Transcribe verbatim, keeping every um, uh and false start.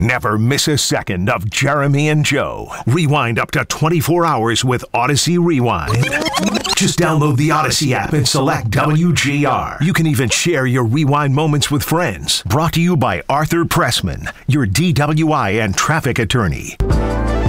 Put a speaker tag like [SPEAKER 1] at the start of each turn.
[SPEAKER 1] Never miss a second of Jeremy and Joe. Rewind up to twenty-four hours with Odyssey Rewind. Just download the Odyssey app and select W G R. You can even share your rewind moments with friends. Brought to you by Arthur Pressman, your D W I and traffic attorney.